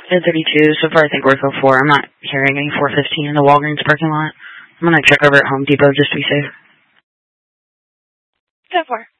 10:32. So far, I think we're till 4. I'm not hearing any 4:15 in the Walgreens parking lot. I'm gonna check over at Home Depot just to be safe. 10-4.